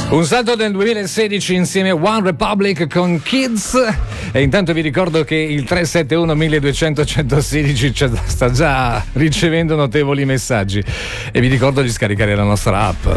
Un salto del 2016 insieme a One Republic con Kids, e intanto vi ricordo che il 371 1200 116 sta già ricevendo notevoli messaggi, e vi ricordo di scaricare la nostra app.